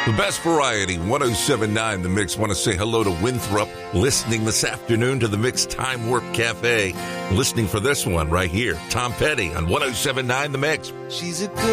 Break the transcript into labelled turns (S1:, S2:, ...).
S1: The best variety, 107.9 The Mix. Want to say hello to Winthrop, listening this afternoon to the Mix Time Warp Cafe. Listening for this one right here. Tom Petty on 107.9 The Mix.
S2: She's a good